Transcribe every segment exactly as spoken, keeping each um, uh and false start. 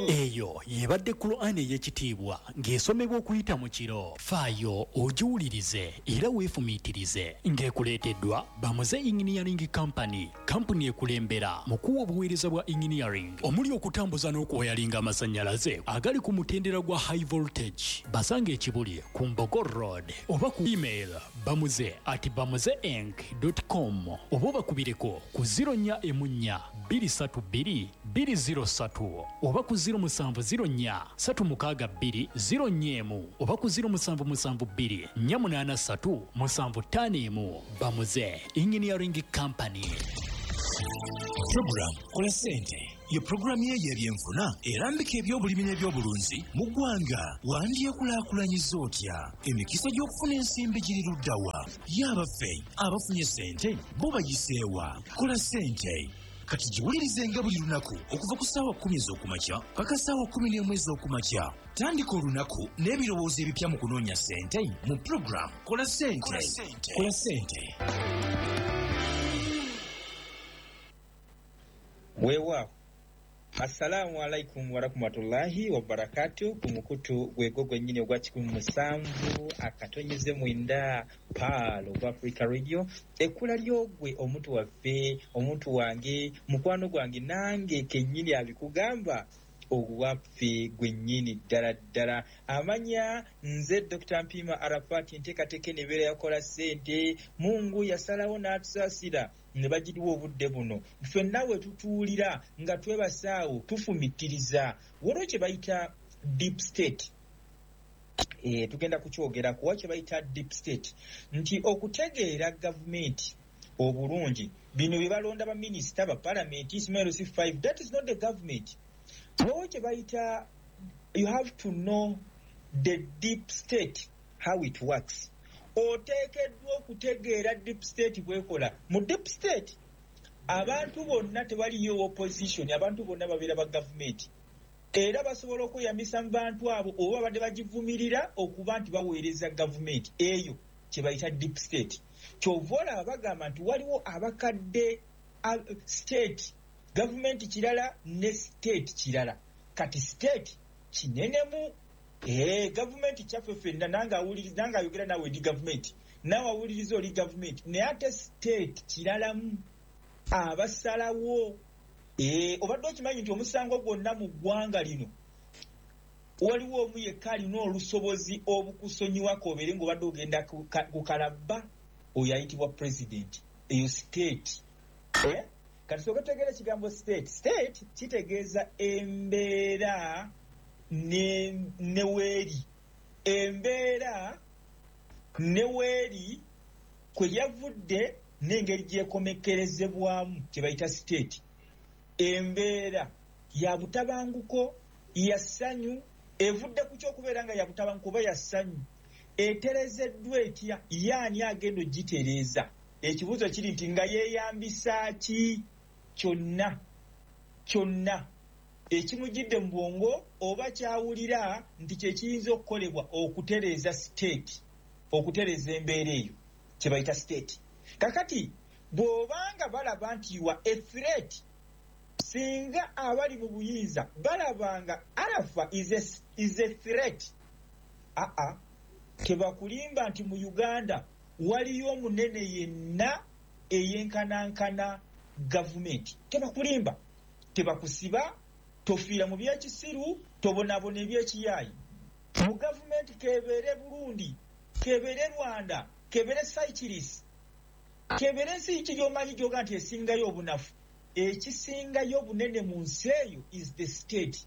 eyo yebadde Qur'ani ey'ekitiibwa ng'esomebwa okuyita mu kiro. Faayo ogiwulirize era weefumiitirize ng'ekuleeteddwa Bamuze Engineering Company, kampuni ekulembera mu kuwa obuweereza bwa engineering omuli okutambuza n'okwoyalinga amasannyalaze agali ku mutendera gwa high voltage. Basanga ekibuli ku Mbogo Road oba ku email bamuze at bamuzeeng dot com oba bakubireko ku zero nnya emu nnya bbiri ssatu bbiri bbiri zero ssatu oba ku zero musanvu zero nnya ssatu mukaaga bbiri zero nnya emu oba ku zero musanvu musanvu bbiri nnya munaana ssatu musanvu ttaano emu. Bamuze Engineering Company. Program Kola Sente ye programu ye y'ebyenfuna erambika ebyobulimi n'ebyobulunzi mu ggwanga. Wandyekulaakulanyiza otya? Emikisa gy'okufuna ensimbi giri luddawa? Y'abaffe abafunye sente bo bagiseewa? Kola Sente kati giwulirizenga buli lunaku okuva ku ssaawa kkumi ez'okumakya paka ssaawa kkumi n'emu ez'okumakya. Tandika olunaku n'ebirowoozo ebipya mu kunoonya sente mu program Kola Sente. Kola Sente. Wewa assalamu alaikum warahmatullahi wabarakatuh. Ku mukutu gwego gwennyini ogwa kikumi musanvu akatonyeze mwenda Pearl of Africa Radio, ekkula lyogwe omuntu waffe, omuntu wange, mukwano gwange, nange kennyini abikugamba oguwaffe gwennyini ddala ddala. Amanya nze Doctor Mpima Arafat, nteekateeka n'ebeera ya Kola Sente. Mungu yasalawo n'atusaasira ne bagiriwa obudde buno ffenna we tutuulira nga twebasaawo tufumitiriza waliwo kye bayita deep state. E, tugenda kukyogera kuwa kye bayita deep state nti okutegeera gavumenti obulungi bino bye balonda baminisita ba parliament Ismail C five, that is not the government. Waliwo kye bayita, you have to know the deep state how it works. Oteekeddwa okutegeera deep state bwekola. Mu deep state abantu bonna tebaliyo opposition, abantu bonna babeera ba gavumenti era basobola okweyambisa mu bantu abo oba badde bagivumirira okuba nti baweereza gavumenti. Eyo kye bayita deep state. Kyova olaba bagamba nti waliwo abakadde uh, state gavumenti kirala ne state kirala. Kati state kinenemu. Eh, government kyaffe ffenna nange awuliriza nange ayogera nawe ndi government nawe awuliriza oli government naye ate state kiralamu abasalawo. Eh, obadde okimanyi nti omusango gwonna mu ggwanga lino waliwo omu yekka alina olusobozi obukusonyiwako obeere ng'obadde ogenda ku kalabba, oyo ayitibwa president. Eyo state. Eh? Kati soka tegeera ekigambo state. State kitegeeza embeera ne neweri. Embeera neweri kwe yavudde n'engeri gyekomekerezebwamu kye bayita state. Embeera ya butabanguko, ya ssanyu, evudde ku ky'okubeera nga ya butabanguko oba ya ssanyu, eterezeddwa etya, yaani agenda ogitereeza. Ekibuuzo kiri nti nga yeeyambisa ki? Kyonna kyonna ekimujjidde mu bwongo oba kyawulira nti kye kiyinza okukolebwa okutereeza state, okutereeza embeera eyo kye bayita state. Kakati bw'obanga balaba nti you are a threat, singa abali mu buyinza balabanga Arafa is a, is a threat, aa tebakulimba nti mu Uganda waliyo omunene yenna eyenkanankana gavumenti. Tebakulimba, tebakusiba, tofiira mu byekisiru, tobonaabona ebyekiyaayi. Mu gavumenti kebeere Burundi, kebeere Rwanda, kebeere Cyprus, kebeere ensi ki gy'omanyi gy'oga nti esingayo obunafu. Ekisingayo obunene mu nsi eyo is the state.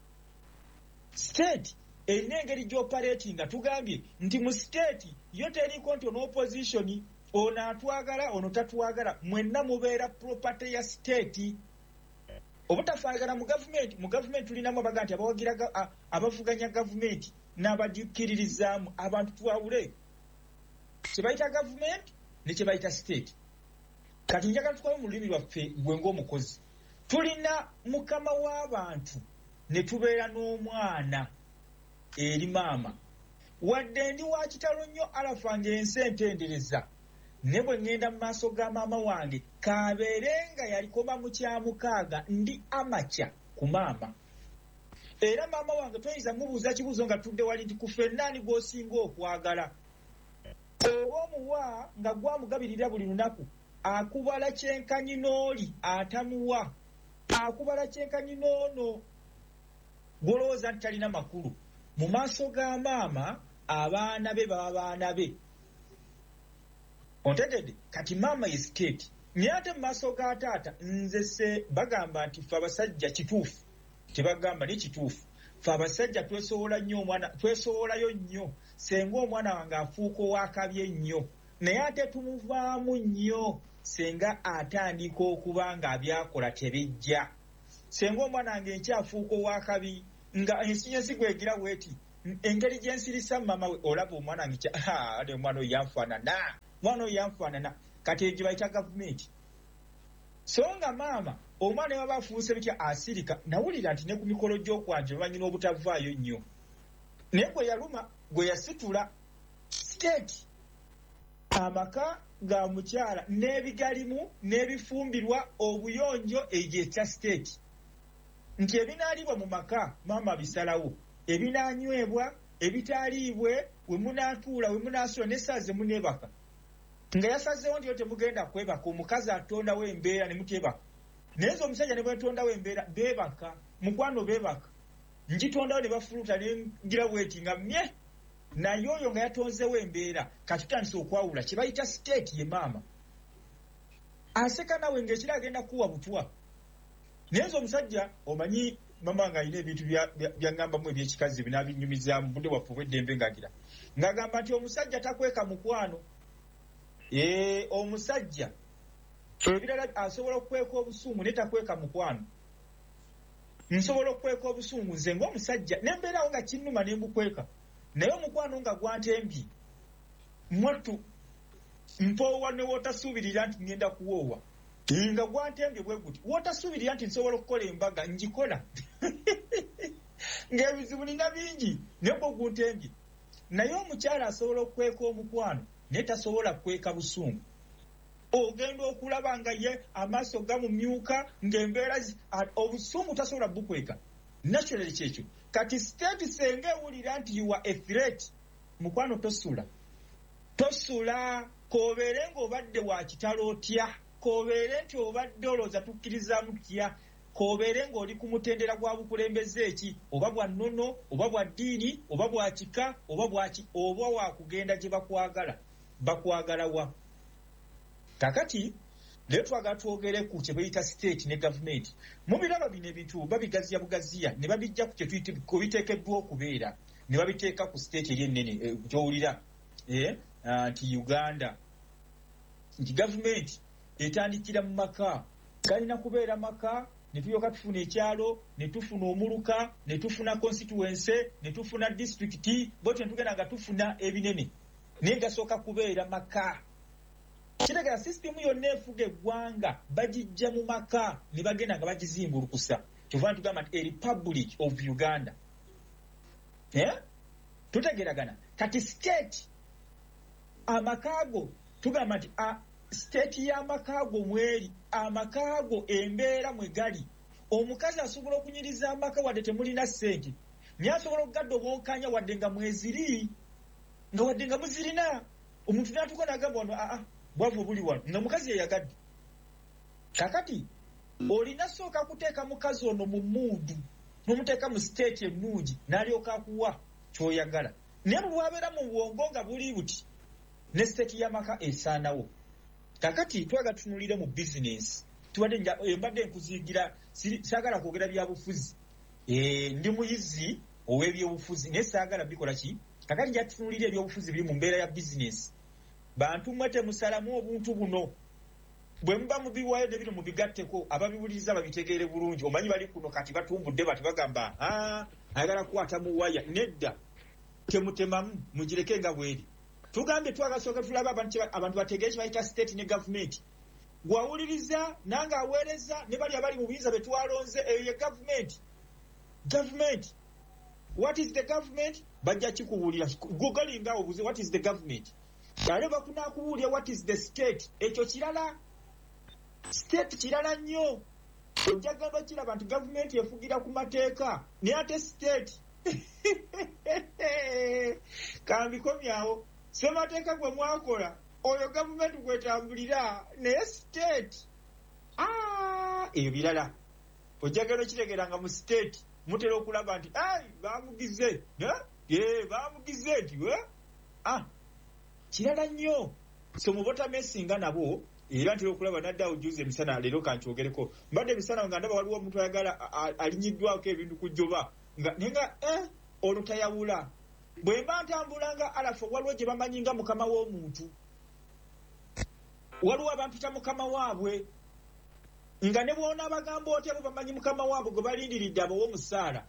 State erina engeri gy'operatinga. Tugambye nti mu state yo teriko nti ono opposition, ono atwagala, ono tatwagala. Mwenna mubeera property ya state. Obutafaagana mu gavumenti, mu gavumenti tulinamu abaga nti abawagira abavuganya gavumenti n'abagikiririzaamu abantu twawule. Kye bayita gavumenti ne kye bayita state. Kati njagala tukole mu lulimi lwaffe gwe ng'omukozi. Tulina mukama w'abantu ne tubeera n'omwana eri maama. Wadde ndi wa kitalo nnyo Arafa ng'ensi entendereza, ne bwe ngenda mu maaso ga maama wange kabeere nga yalikoma mu kyamukaaga ndi amakya ku maama. era maama wange toyinza mubuuza kibuuzo nga tudde wali nti kufe nnaani gw'osinga okwagala. Owomuwa nga gwamugabirira buli lunaku akubala kyenkanyi n'oli atamuwa, akubala kyenkanyi n'ono gw'olowooza nti talina makulu. Mu maaso ga maama abaana be baba baana be. Ontegedde? Kati maama ye skeeti. Naye ate mu maaso ga taata nze se bagamba nti ffe abasajja kituufu. Tebagamba ni kituufu. Ffe abasajja twesowola nnyo omwana, twesowolayo nnyo senga omwana wange afuuka ow'akabi ennyo. Naye ate tumuvaamu nnyo senga atandika okuba nga byakola tebijja. Senga omwana wange nkyafuuka ow'akabi nga ensinyensi gwegira bweti engeri gye nsirisa mama we olaba omwana wange kya ha ate omwana oyo yanfaanana mwana oyo yanfaanana kati egyo bayita gavumenti. So nga maama omwana baba afuuse bitya asirika nawulira nti ne ku mikolo gy'okwanja banyina obutavaayo nnyo naye gwe yaluma gwe yasitula state amaka ga mukyala n'ebigalimu n'ebifumbirwa obuyonjo egyo ekya state nti ebinaalibwa mu maka maama bisalawo ebinaanywebwa ebitaaliibwe we munaatuula we munaasula n'essaawa ze muneebaka nga yasazeewo nti yo temugenda kwebaka omukazi atondawo embeera ne muteebaka naye nze omusajja ne bwetondawo embeera beebaka mukwano beebaka ngitondawo ne bafuluta ne ngira bweti nga mye naye oyo nga yatonzeewo embeera kati tutandise okwawula kye bayita siteeti ye maama aseka nawe ng'ekira agenda kuwa butwa. Naye nze omusajja omanyi mama nga alina ebintu byaŋŋambamu ebyekikazi binaabinyumizaamu budde bwaffe obw'eddembe ng'agira ng'agamba nti omusajja takweka mukwano. Ee omusajja ebirala asobola okukweka obusungu naye takweka mukwano. Nsobola okukweka obusungu nze ng'omusajja ne mbeerawo nga kinnuma ne mbukweka naye omukwano nga gwantembye mwattu mpoowa ne wootasuubirira nti ŋŋenda kuwoowa nga gwantembye bwe guti wootasuubirira nti nsobola okukola embaga ngikola ng'ebizibu nina bingi naye bwe guntembye. Naye omukyala asobola okukweka omukwano naye tasobola kukweka busungu. Ogenda okulaba nga ye amaaso gamumyuka ng'embeera obusungu tasobola bukweka. Naturally kyekyo kati state senga ewulira nti you are a threat mukwano tosula tosula koobeere ng'obadde wa kitalo otya koobeere nti obadde olowooza tukkirizaamu tutya koobeere ng'oli ku mutendera gwa bukulembeze eki oba bwa nnono oba bwa ddiini oba bwa kika oba bwaki oba waakugenda gye bakwagala bakwagala wa. Kakati leero twagala twogere ku kye bayita state ne gavumenti. Mu biraba bino ebintu babigaziya bugaziya ne babijja ku kye biteekeddwa okubeera ne babiteeka ku state eri ennene gy'owulira nti Uganda nti gavumenti etandikira mu maka galina kubeera maka ne tulyoka tufuna ekyalo ne tufuna omuluka ne tufuna constituency ne tufuna disitulikiti bwetyo ne tugenda nga tufuna ebinene naye gasooka kubeera maka. Kitegeeza sisitemu yonna efuga eggwanga bagijja mu maka ne bagenda nga bagizimbulukusa kyova tugamba nti a republic of Uganda. Tutegeragana kati state amakaago tugamba nti state y'amakaago mweri amakaago embeera mwe gali omukazi asobola okunyiriza amaka wadde temulina ssente naye asobola okugadda obwonkanya wadde nga mweziri nga wadde nga muzirina omuntu n'atuuka n'agamba wano aa bwavu buli wano nga mukazi yeyagadde. Kakati olina sooka kuteeka mukazi ono mu muudu n'omuteeka mu state ennungi n'alyoka akuwa ky'oyagala naye bw'abeera mu bwongo nga buli buti ne state y'amaka esaanawo. Kakati twaga tunulire mu business tubadde embadde nkuziigira saagala kwogera byabufuzi ndi muyizi ow'ebyobufuzi naye saagala bikola ki. Kakati nja tutunulire ebyobufuzi biri mu mbeera ya business. Bantu mmwe temusalamu obuntu buno bwe muba mubiwaayo ne bino mubigatteko ababiwuliriza babitegeere bulungi. Omanyi bali kuno kati batumbudde bati bagamba ayagala kukwata mu waya nedda temutemamu mugireke nga bweri. Tugambye twagasooka tulaba abantu bategeere kibayita state ne gavumenti. Gwawuliriza nange aweereza ne bali abali mu buyinza be twalonze eyo ye gavumenti. Gavumenti what is the government bajja kikubuulira gogolinga obuze what is the government kale bakunakubuulira what is the state ekyo kirala state kirala nnyo ojjagala kiraba nti gavumenti efugira ku mateeka naye ate state kambikomyawo ssemateeka gwe mwakola oyo gavumenti gwetambulira naye state eyo birala ojjagala okitegeera nga mu state mutera okulaba nti ai bamugize bamugize nti kirala nnyo so mu botamesinga nabo era ntera okulaba naddaawo juzi emisana leero kankyogereko mbadde emisana nga ndaba waliwo omuntu ayagala alinyiddwako ebintu kujjoba naye nga olutayawula bwe mba ntambulanga alafu waliwo gye bamanyi nga mukama w'omuntu waliwo abampita mukama waabwe nga ne bwona abagamba oti abo bamanyi mukama waabwe gwe balindiridde abo w'omusaala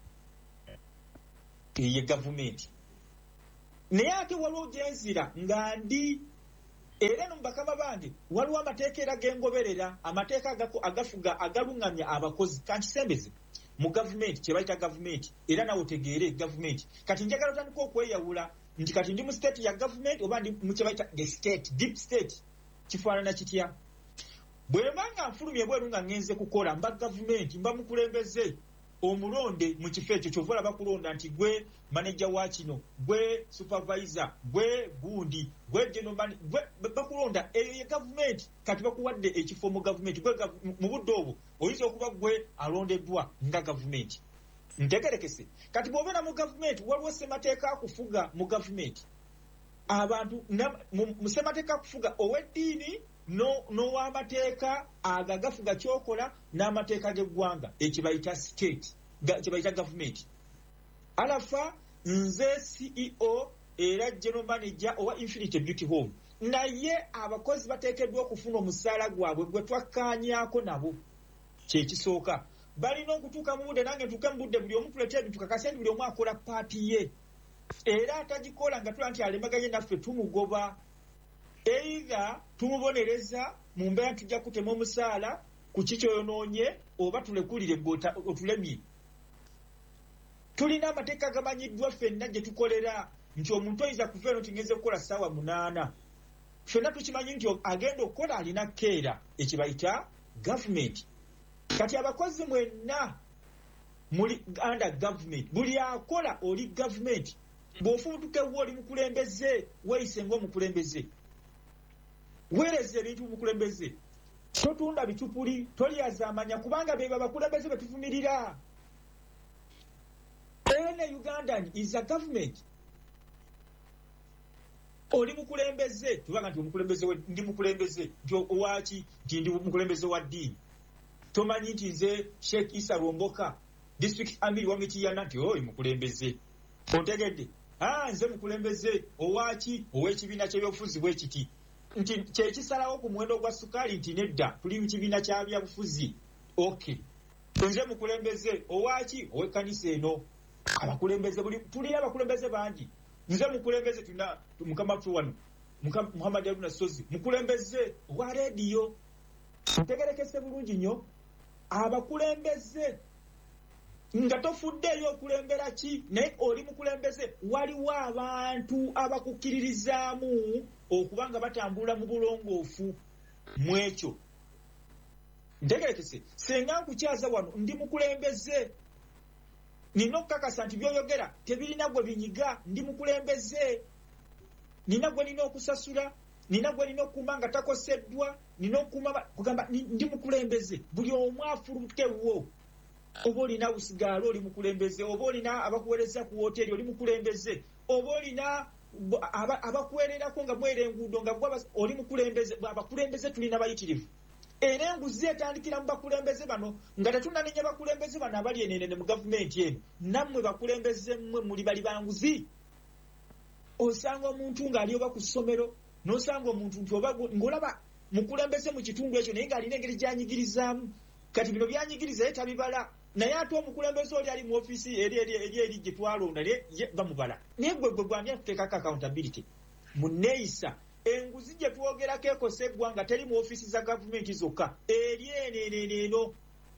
eye gavumenti naye ate waliwo gyenzira nga ndi era no mubakama bange waliwo amateeka era gengoberera amateeka agafuga agaluŋŋamya abakozi kankisembeze mu gavumenti kye bayita gavumenti era nawe otegeere gavumenti kati njagala otandika okweyawula nti kati ndi mu state ya gavumenti oba ndi mu kye bayita the state deep state kifaanana kitya bwe mba nga nfulumye bweru nga ngenze kukola mba gavumenti mba mukulembeze omulonde mu kifo ekyo kyova olaba kulonda nti gwe manager wa kino gwe supervisor gwe gundi gwe general gwe bakulonda eyo ye gavumenti kati bakuwadde ekifo mu gavumenti gwe mu budde obwo oyinza okuba gwe alondeddwa nga gavumenti ntegerekese kati bw'obeera mu gavumenti waliwo ssemateeka akufuga mu gavumenti abantu mu ssemateeka akufuga ow'eddiini n'ow'amateeka ago agafuga kyokola n'amateeka g'eggwanga ekibayita state kibayita gavumenti alafa nze C E O era general manager owa Infinity Beauty Home naye abakozi bateekeddwa okufuna omusaala gwabwe gwe twakkaanyaako nabo kyekisooka balina okutuuka mu budde nange ntuuke mu budde buli omu tuleeta ebintu kakase nti buli omu akola paati ye era atagikola nga tula nti alemaganye naffe tumugoba either tumubonereza mu mbeera tujja kutema omusaala ku kikyoyonoonye oba tulekulire otulemye tulina amateeka agamanyiddwa ffenna gye tukolera nti omuntu oyinza kuva eno tingeze kukola ssaawa munaana ffenna tukimanyi nti agenda okukola alina keera ekibayita gavumenti kati abakozi mwenna muli under gavumenti buli akola oli gavumenti bw'ofubutukewo oli mukulembeze weeyise ng'omukulembeze weereza ebintu mukulembeze totunda bicupuli tolyaza amanya kubanga beba bakulembeze betuvumirira ene Ugandan is a government oli mukulembeze tubanga nti omukulembeze ndi mukulembeze nti owaki nti ndi mukulembeze wa ddiini tomanyi nti nze Sheikh Isa Romboka district amiri wa Mityana nti oyi mukulembeze ontegedde ah nze mukulembeze owaki ow'ekibiina ky'ebyobufuzi bw'ekiti nti kyekisalawo ku muwendo gwa sukaali nti nedda tuli mu kibiina kya byabufuzi okay nze mukulembeze owaki ow'ekkanisa eno abakulembeze buli tulina abakulembeze bangi nze mukulembeze tulina mukama waffe wano Muhammad Haruna Sozi mukulembeze wa rediyo ntegerekese bulungi nnyo abakulembeze nga tofuddeeyo okulembera ki naye oli mukulembeze waliwo abantu abakukkiririzaamu okuba nga batambula mu bulongoofu mu ekyo ntegerekese senga nkukyaza wano ndi mukulembeze nina okukakasa nti byoyogera tebirina gwe binyiga ndi mukulembeze nina gwe nina okusasula nina gwe nina okukuuma nga takoseddwa nina okukuuma kugamba ndi mukulembeze buli omu afulutewo oba olina usigaala oli mukulembeze oba olina abakuweereza ku woteeri oli mukulembeze oba olina abakuweererako nga mwera enguudo nga gwe oli mukulembeze abakulembeze tulina bayitirivu era enguzi etandikira mu bakulembeze bano nga tetunanenya bakulembeze bano abali enenene mu gavumenti eno nammwe bakulembeze mmwe muli bali banguzi osanga omuntu ng'ali oba ku ssomero n'osanga omuntu nti oba ng'olaba mukulembeze mu kitundu ekyo naye ng'alina engeri gy'anyigirizaamu kati bino byanyigiriza ye tabibala naye ate omukulembeze oli ali mu ofiisi eri eri eri gye twalonda ye bamubala naye gwe gwe gwani atuteekako accountability mu neeyisa enguzi gye twogerako ekosa eggwanga teri mu ofiisi za gavumenti zokka eri eneneneeno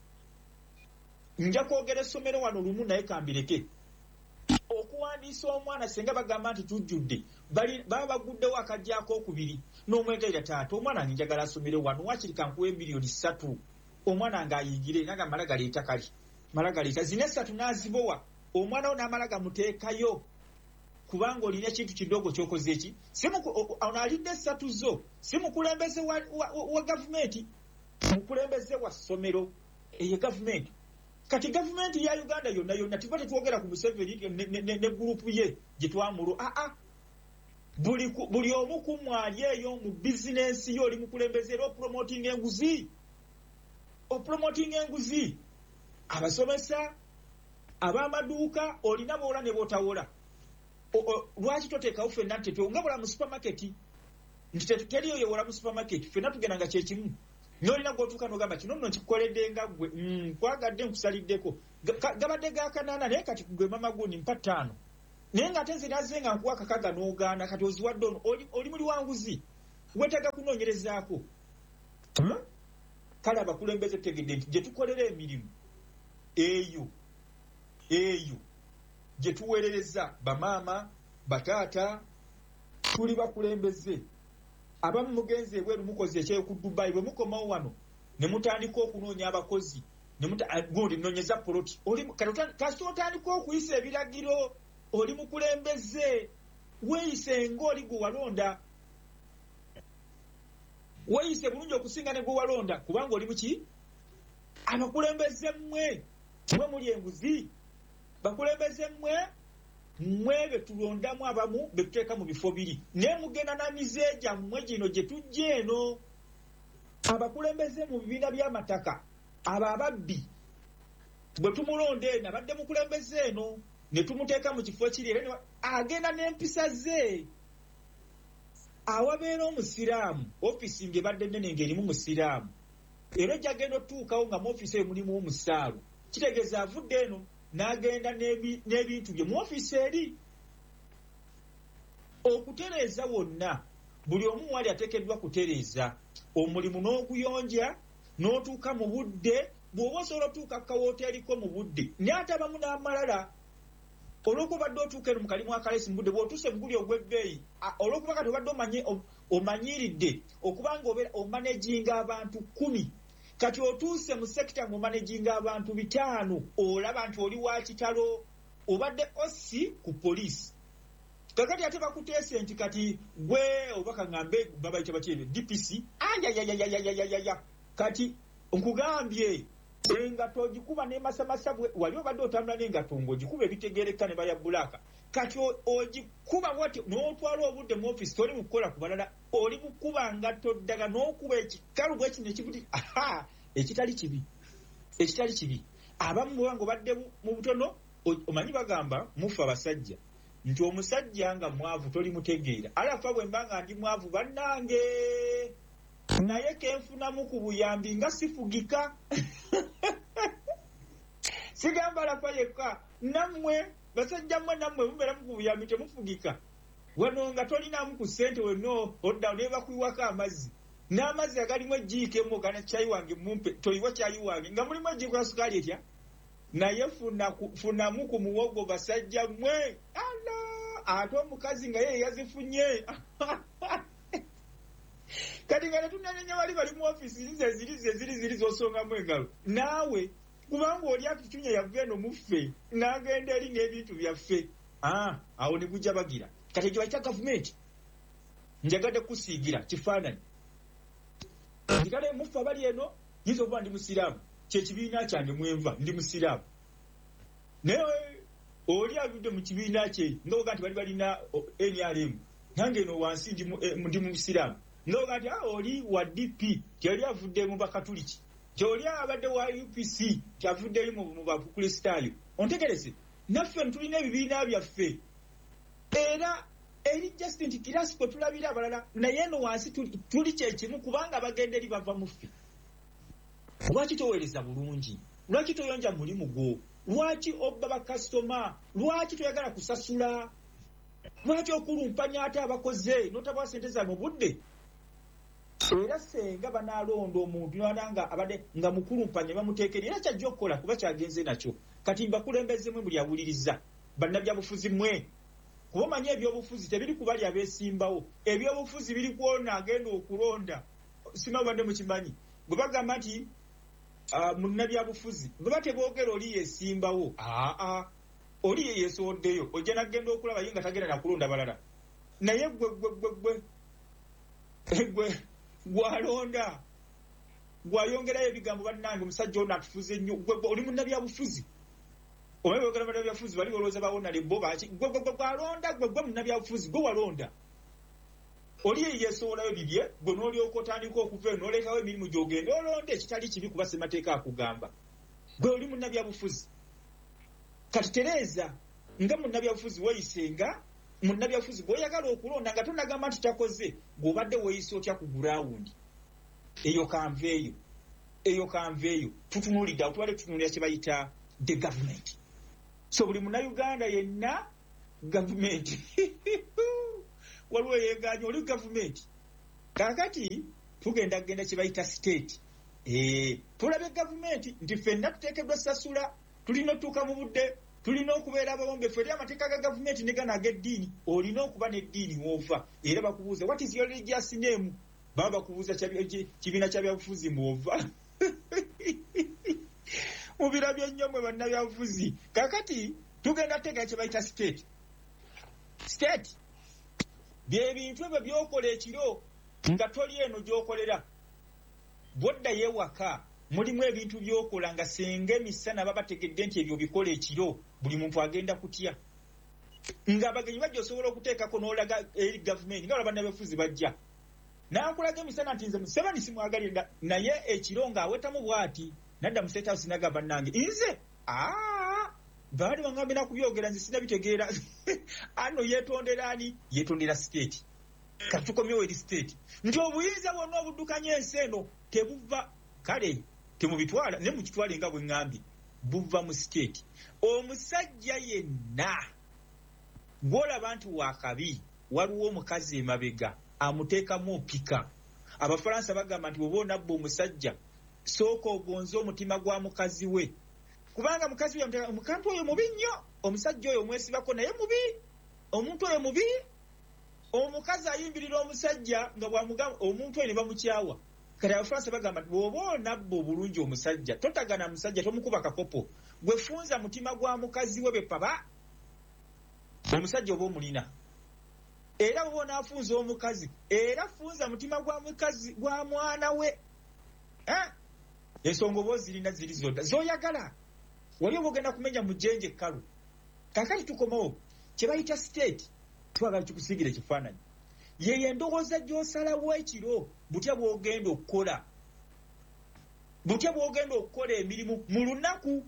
nja kwogera essomero wano lumu naye kambireke okuwandiisa omwana senga bagamba nti tujjudde baba baguddewo akajjaako okubiri n'omwegaira taata omwana wange njagala asomere wano wakiri kankuwa emiliyoni ssatu omwana ng'ayigire naga mala galeeta kali mala galeeta zine essatu n'azibowa omwana wo n'amala gamuteekayo kubanga olina ekintu kidogo ky'okoze eki ono alidde essatu zo si mukulembeze wa, wa, wa, wa gavumenti mukulembeze wa ssomero eyo gavumenti kati gavumenti ya Uganda yonna yonna tuva tetwogera ku Museveni ne, ne, ne, ne gurupu ye gye twamulu aa ah, ah. buli, buli omu kumwali eyo mu bizinensi yo oli mukulembeze era opromoting enguzi opromoting enguzi abasomesa ab'amaduuka olina boola ne bootawola lwaki toteekawo ffenna nti tetwongabula mu supermarket nti teriyo yewola mu supermarket ffenna tugendanga kyekimu n'olina gw'otuuka n'ogamba kino nno nkikukoledde nga ggwe nkwagadde nkusaliddeko gabadde ga kanaana naye kati gwe mama gundi mpa ttaano naye ng'ate nze naze nga nkuwa kakaga n'ogaana kati oziwadde ono oli muli wanguzi weetaaga kunoonyerezaako kale abakulembeze tutegedde nti gye tukolera emirimu eyo eyo gye tuweerereza bamaama bataata tuli bakulembeze abamu mugenzi ebweru mukozi ekyeyo ku Dubai bwe mukomawo wano ne mutandika okunoonya abakozi gundi noonyeza poloti kasita otandika okuyisa ebiragiro oli mukulembeze weeyise ng'oli gwe walonda weeyise bulungi okusinga ne gwe walonda kubanga oli muki abakulembeze mmwe mwe muli enguzi bakulembeze mmwe mmwe be tulondamu abamu be tuteeka mu bifo biri naye mugenda na mize gyammwe gino gye tujja eno abakulembeze mu bibiina by'amataka abo ababbi bwe tumulonda eno abadde mukulembeze eno ne tumuteeka mu kifo kiri era agenda n'empisa ze awabeera omusiraamu ofisi ng'ebadde nnene ng'erimu musiraamu era ojja genda otuukawo nga mu ofisi eyo mulimu omusaalu kitegeeza avudde eno n'agenda n'ebintu bye mu ofisi eri okutereeza wonna buli omu wali ateekeddwa kutereeza omulimu n'oguyonja n'otuuka mu budde bw'oba osobola otuuka ku kawoteeriko mu budde naye ate abamu n'amalala olw'okuba badde otuuka eno mu kalimu akalesi mu budde bw'otuuse buguli ogw'ebbeeyi olw'okuba kati obadde omanyiiridde okubanga obeera omanaginga abantu kumi kati otuuse mu sekita ng'omanaginga abantu bitaano olaba nti oli wa kitalo obadde osi ku poliisi kakati ate bakuteese nti kati gwe oba kaŋŋambe babayita bakyebe D P C ayayayayayayaya kati nkugambye engato ogikuba n'emasamasa wali obadde otambula n'engato ng'ogikuba ebitegeereka ne baya bbulaaka kati ogikuba bwati n'otwala obudde mu ofisi toli mu kukola ku balala oli mukuba ngato ddala n'okuba ekikalu bwe kino ekibuti aha ekitali kibi ekitali kibi abamu bwe nga obadde mu butono omanyi bagamba mufa abasajja nti omusajja nga mwavu toli mutegeera alafa bwe mba nga ndi mwavu bannange naye kenfunamu ku buyambi nga sifugika sigamba lafa yekka nammwe basajja mmwe nammwe mubeera mu ku buyambi temufugika wano nga tolinamu ku ssente wenno odda ne bakuyiwako amazzi n'amazzi agalimu ejiikemu ogana kyayi wange mumpe toyiwa kyayi wange nga mulimu ejiiko ya sukaali etya naye funamu ku muwogo basajja mmwe ala ate omukazi nga ye yazifunye kati nga netunanenya bali bali mu ofisi nze ziri ze ziri ziri zosongamu engalo naawe kubanga oli atutunye yagenda omuffe n'agenda eri n'ebintu byaffe awo ne gujja bagira kati ekyo bakita gavumenti njagadde kusiigira kifaananyi kale muffe abali eno yinza okuba ndi musiraamu kyekibiina kyange mwenva ndi musiraamu naye oli avudde mu kibiina kye ngaoga nti bali balina N R M nange eno wansi ndi musiraamu ngaoga nti oli wa D P tyali avudde mu bakatuliki tyoli abadde wa U P C tyavuddeyo mu bakristaayo ontegereze naffe tulina ebibiina byaffe era eri Justin nti kirasi kwe tulabira abalala naye eno wansi tuli kyekimu kubanga bagenda eri bava muffe lwaki toweereza bulungi lwaki toyonja mulimu gwo lwaki obba bakasitoma lwaki toyagala kusasula lwaki okulumpanya ate abakoze notabawa sente za mu budde era senga banaalonda omuntu nanga abadde nga mukulumpanya bamuteekera era kyajja okukola kuba kyagenze nakyo kati mbakulembezemwe buli awuliriza bannabyabufuzi mmwe kuba omanyi ebyobufuzi tebiri kubali abeesimbawo ebyobufuzi biri kwona agenda okulonda sima badde mukimanyi bwe bagamba nti uh, munnabyabufuzi baba teboogera oli yesimbawo aa oli ye yeesowoddeyo ojja nagenda okulaba ye nga tagenda nakulonda balala naye gwe gwe gwe gwe gwe gwalonda gwayongerayo ebigambo bannange omusajja ono atufuze nnyo gwe oli munnabyabufuzi oba boogera munnabyabufuzi bali olowooza bawona lebbo baki gwe gwe gwe gwalonda gwe gwe munnabyabufuzi gwe walonda oli ye yeesowolayo bibye gwe n'olyoka otandika okuva eyo n'oleetawo emirimu gy'ogenda olonda ekitali kibi kuba ssemateeka akugamba gwe oli munnabyabufuzi kati tereeza nga munnabyabufuzi weeyisenga munnabyabufuzi gw'oyagala okulonda nga tonagamba nti takoze gw'obadde weeyisa otya ku gurawundi eyo kanveeyo eyo kanveeyo tutunuulidde awo tubadde tutunuulira kye bayita the government so buli munnayuganda yenna gavumenti waliwo yeeganya oli gavumenti kaakati tugenda kugenda kye bayita state eh tulabye gavumenti nti ffenna tuteekeddwa sasula tulina otuuka mu budde tulina okubeera abawombefu eri amateeka ga gavumenti ne gano ag'eddiini olina okuba n'eddiini w'ova era bakubuuza what is your religious name baba bakubuuza kibiina kya byabufuzi mw'ova mubirabye nnyo mwe bannabyabufuzi kakati tugenda kutegeera kye bayita state state bye bintu ebyo byokola ekiro nga toli eno gy'okolera bw'oddayo ewaka mulimu ebintu byokola nga senga emisana baba bategedde nti ebyo bikola ekiro buli muntu agenda kutya nga abagenyi bajja osobola okuteekako n'olaga eri gavumenti nga bannabyabufuzi bajja n'akulaga emisana nti nze Museveni simwagalira naye ekiro ng'awetamu bw'ati nadda mu State House n'agamba bannange nze aa baali bangambe nakubyogera nze sinabitegeera ano yeetondera ani yeetondera state kati tukomyewo eri state nti obuyinza bwonna obuddukanya ensi eno tebuva kale temubitwala ne mukitwale nga bwe ŋŋambye buva mu state omusajja yenna gw'olaba nti wakabi waliwo omukazi emabega amuteekamu opika abafalansa bagamba nti bw'oba onabba omusajja sooka ogonze omutima gwa mukazi we kubanga mukazi we omukantu oyo mubi nnyo omusajja oyo omwesibako naye mubi omuntu oyo mubi omukazi ayimbirira omusajja nga bwamugamba omuntu oyo ne bamukyawa kati abafalansa bagamba nti bw'oba onabba obulungi omusajja totagana musajja tomukuba kakopo gwe funza mutima gwa mukazi we bepaba omusajja oba omulina era bw'oba onaafunza omukazi era funza mutima gwa mukazi gwa mwana we ensonga oba ozirina ziri zodda z'oyagala wali oba ogenda kumenya mu jjenje ekkalu kaakati tukomawo kye bayita state twagala kikusiigira ekifaananyi yeyo endowooza gy'osalawo ekiro butya bw'ogenda okukola butya bw'ogenda okukola emirimu mu lunaku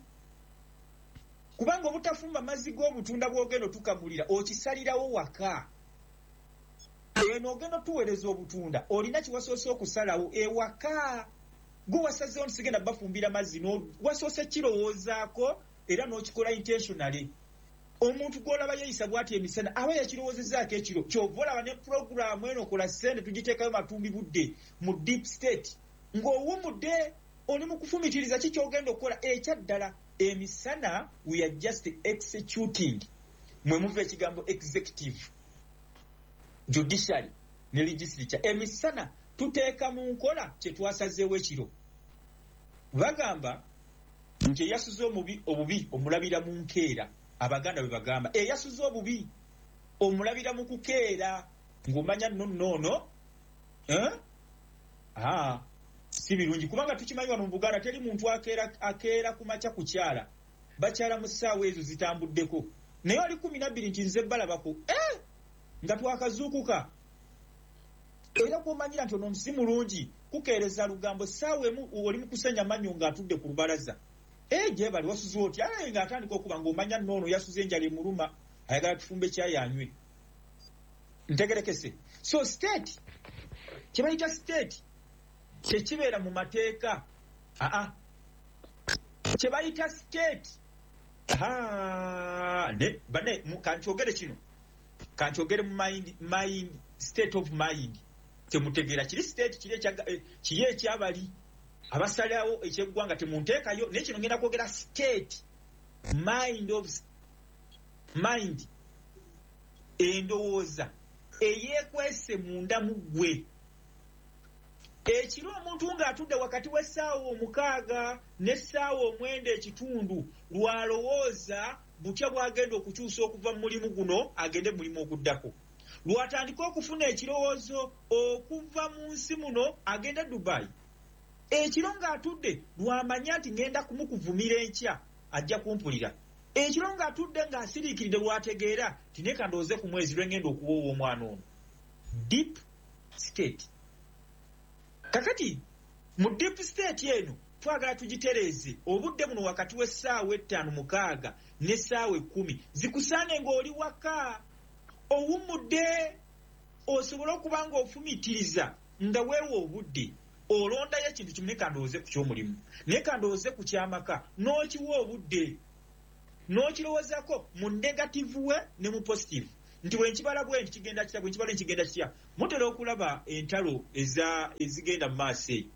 kubanga obutafumba mazzi g'obutunda bw'ogenda otukamulira okisalirawo waka eno ogenda otuweereza obutunda olina kiwasoose okusalawo ewaka gwe wasazeewo nti sigenda bafumbira mazzi wasoose kirowoozaako era n'okikola intentionally omuntu gw'olaba yeeyisa bw'ati emisana aba yakirowoozezaako ekiro kyova olaba ne puroguramu eno okola ssente tugiteekayo matumbi budde mu deep state ng'owumudde oli mu kufumitiriza ki ky'ogenda okukola ekyaddala emisana we are just executing mwe muva ekigambo executive judiciary ne legislature emisana tuteeka mu nkola kye twasazeewo ekiro bagamba nti eyasuze omubi obubi omulabira mu nkeera abaganda bwe bagamba eyasuze obubi omulabira mu kukeera ng'omanya nno nnoono aa si birungi kubanga tukimanyi wano mu Buganda teri muntu akeera akeera ku makya kukyala bakyala mu ssaawa ezo zitambuddeko naye oli kumi na bbiri nti nze balabako eh nga twakazuukuka era kwomanyira nti ono nsi mulungi kukeereza lugambo ssaawa emu oli mu kusenya mannyo ng'atudde ku lubalaza eje bali wasuze otya ng'atandika okuba ng'omanya nnoono yasuze enjala emuluma ayagala tufumbe kyayanywe ntegerekese so state kye bayita state kyekibeera mu mateeka aa kye bayita state ne bane kankyogere kino kankyogere mu mind, mind state of mind temutegeera kiri state kiri ekyabali abasalawo ekyeggwanga temunteekayo naye kino ngenda kwogera state mind of mind endowooza eyeekwese munda mu ggwe ekiro omuntu ng'atudde wakati w'essaawa omukaaga n'essaawa omwenda ekitundu lwalowooza butya bw'agenda okukyusa okuva mu mulimu guno agende mu mulimu oguddako, lwatandika okufuna ekirowoozo okuva mu nsi muno agende e Dubai. Ekiro ng'atudde lwamanya nti ngenda kumukuvumira enkya ajja kumpulira. Ekiro ng'atudde ng'asiriikiridde lwategeera tineka ndowooze ku mwezi lwe ngenda okuwoowa omwana ono. Deep state. Kakati mu deep state eno twagala tugitereeze obudde buno wakati w'essaawa ettaano mukaaga n'essaawa ekkumi zikusaane ng'oli waka owummudde osobole okuba ng'ofumiitiriza nga weewa obudde olondayo ekintu kimu ne kandowooze ku ky'omulimu naye kandowooze ku ky'amaka n'okiwa obudde n'okirowoozako mu negative we ne mu positive nti bwe nkibala bwe nti kigenda kitya bwe nkibala nkigenda kitya. Mutera okulaba entalo eza ezigenda mu maaso eyo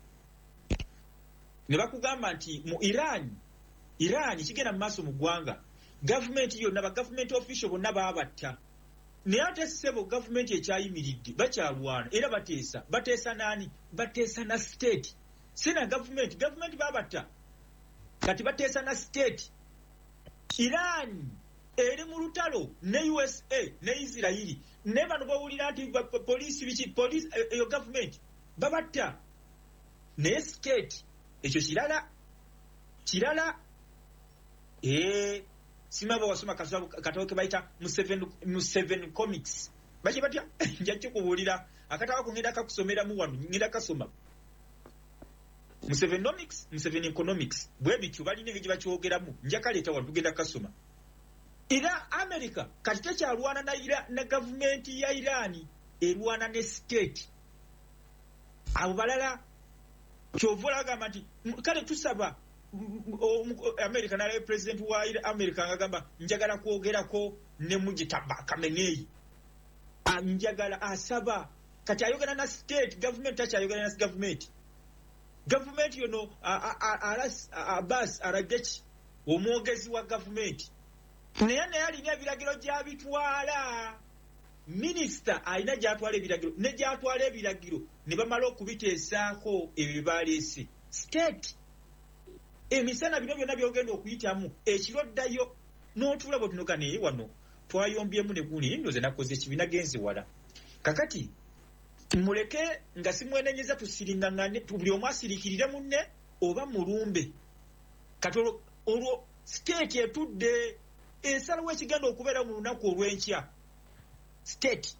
ne bakugamba nti mu Iran Iran kigenda mu maaso mu ggwanga gavumenti yonna bagavumenti official bonna baabatta naye ate ssebo gavumenti ekyayimiridde bakyalwana era bateesa bateesa naani bateesa na state sina gavumenti gavumenti baabatta kati bateesa na state. Iran eri mu lutalo ne U S A ne Israeli ne bano bawulira nti poliisi biki poliisi eyo gavumenti babatta naye state ekyo kirala kirala ee simaba wasoma katabo ke bayita mu seven comics baki batya nja kikubuulira akatabo ko ngenda kakusomera mu wano ngenda kasoma mu seven comics mu seven economics bwe bityo balina ebyo bakyogeramu nja kaleeta wano tugenda kasoma. Era America kati tekyalwana na, na gavumenti ya Irani erwana ne state abo balala kyova agamba nti kale tusaba America na president wa America agamba njagala kwogerako ne mugitaba kameneyi njagala asaba kati ayogera na state government takyayogera na government government you know Abbas Araghchi omwogezi wa government naye naye alina ebiragiro gy'abitwala minisita alina gy'atwala ebiragiro ne gy'atwala ebiragiro ne bamala okubiteesaako ebyo baleese state emisana bino byonna byogenda okuyitamu ekiro ddayo n'otuula bwe tunoka naye wano twayombyemu ne guuni ndoze nakoze ekibiina genzi wala kakati muleke nga simwenenyeza tusiringangane buli omu asirikirire munne oba mulumbe kati olwo state etudde esalawo ekigenda okubeera mu lunaku olw'enkya state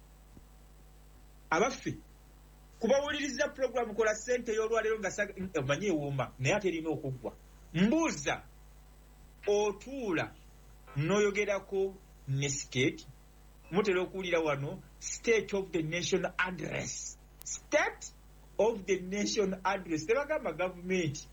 abaffe kubawuliriza program kola ssente y'olwaleero nga omanyi ewuuma naye ate erina okuggwa mbuuza otuula n'oyogerako ne state mutera okuwulira wano state of the nation address state of the nation address tebagamba gavumenti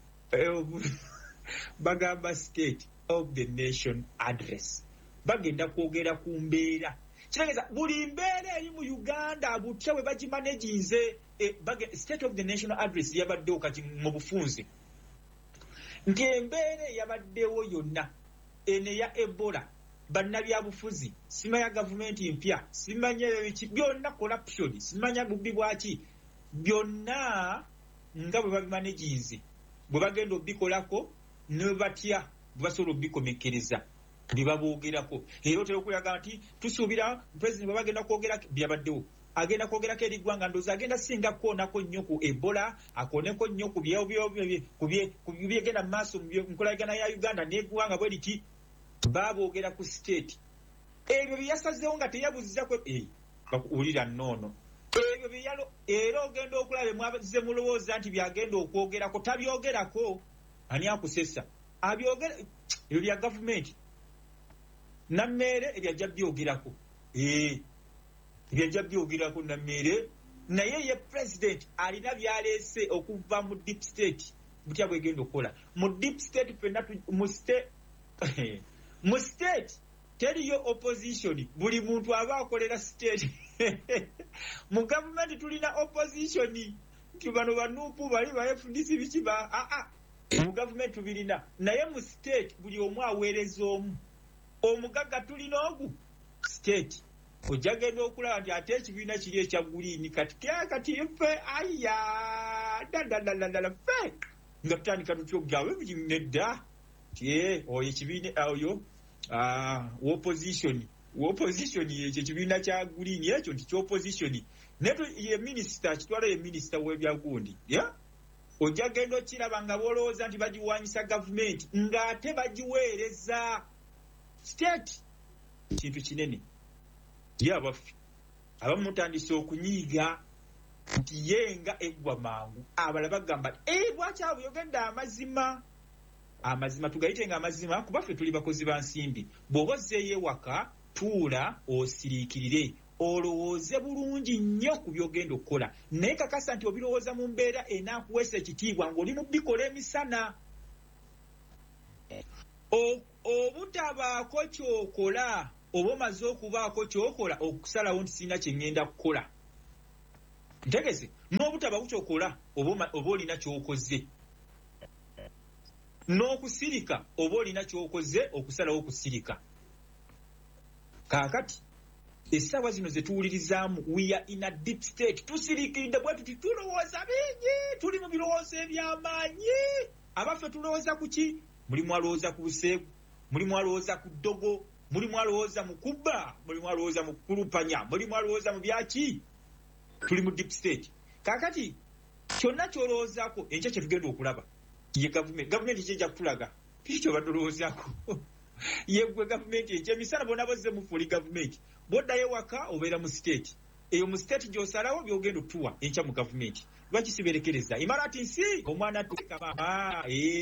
bagamba state of the nation address bagenda kwogera ku mbeera kitegeeza buli mbeera eri mu Uganda butya bwe bagimanaginze e, state of the national address yabaddewo kati mu bufunze nti embeera yabaddewo yonna eno eya Ebola bannabyabufuzi simanya gavumenti mpya simanya ebiki byonna corruption simanya bubbi bwaki byonna nga bwe babimanaginze bwe bagenda obikolako ne batya basobola obikomekereza bibaboogerako era otera okulaga nti tusuubira president bwe bagenda kwogera byabaddewo agenda kwogerako eri ggwanga ndowooza agenda singa koonako nnyo ku Ebola akooneko nnyo ku byegenda mu maaso mu nkolagana ya Uganda n'eggwanga bwe liti baaboogera ku state ebyo bye yasazeewo nga teyabuzizako bakuwulira nnoono ebyo bye yalo era ogenda okulaba mwaze mulowooza nti byagenda okwogerako tabyogerako ani akusesa abyogera ebyo bya gavumenti nammeere ebyajja byogerako ee ebyajja byogerako nammeere naye ye president alina byaleese okuva mu deep state butya bwegenda okukola mu deep state fenna mu state mu state teriyo opposition buli muntu aba akolera state mu government tulina opposition nti bano banuupu bali ba F D C biki ba a a mu government tubirina naye mu state buli omu aweereza omu omugagga tulina ogu state ojja genda okulaba nti ate ekibiina kiri ekya guliini kati kati ffe aya dadadadadala ffe nga tutandika tutyogawe nedda tie oyo ekibiina oyo opposition opposition ekyo ekibiina kya guliini ekyo nti kyopposition neto ye minisita kitwala ye minisita w'ebyagundi ya ojja genda okiraba nga bolowooza nti bagiwanyisa gavumenti ng'ate bagiweereza state kintu kinene ye abaffe abamu mutandise okunyiiga nti yenga eggwa mangu abala bagamba eh bwaki abo yogenda amazima amazima tugayite nga amazima kuba ffe tuli bakozi ba nsimbi bw'oba ozzeeyo ewaka tuula osiriikirire olowooze bulungi nnyo ku byogenda okukola naye kakasa nti obirowooza mu mbeera enaakuweesa ekitiibwa ng'oli mu bikola emisana obutabaako kyokola oba omaze okubaako kyokola okusalawo nti sirina kye ŋŋenda kukola ntegeze n'obutabaako kyokola oba olina kyokoze n'okusirika oba olina kyokoze okusalawo okusirika kaakati essaawa zino ze tuwulirizaamu we are in a deep state tusiriikidde bwe tuti tulowooza bingi tuli mu birowoozo eby'amaanyi abaffe tulowooza ku ki mulimu alowooza ku buseegu mulimu alowooza ku ddogo mulimu alowooza mu kubba mulimu alowooza mu kulupanya mulimu alowooza mu byaki tuli mu deep state kaakati kyonna kyolowoozaako enkya kye tugenda okulaba ye gavumenti gavumenti kyejja kutulaga kikyo badolowoozaako yegwe gavumenti ekyemisana bonna bozze mufuli gavumenti boddayo waka obeera mu state eyo mu state gy'osalawo byogenda otuwa enkya mu gavumenti lwaki siberekereza imala ati nsi omwana tukama